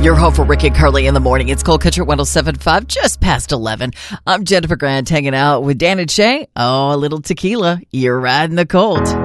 You're home for Rick and Carly in the morning. It's Cold Country 107.5, just past 11. I'm Jennifer Grant hanging out with Dan and Shay. Oh, a little tequila. You're riding the cold.